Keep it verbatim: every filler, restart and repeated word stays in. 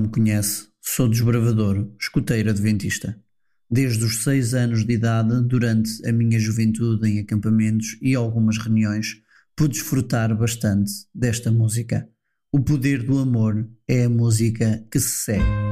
me conhece, sou desbravador, escoteiro adventista. Desde os seis anos de idade, durante a minha juventude em acampamentos e algumas reuniões, pude desfrutar bastante desta música. O poder do amor é a música que se segue.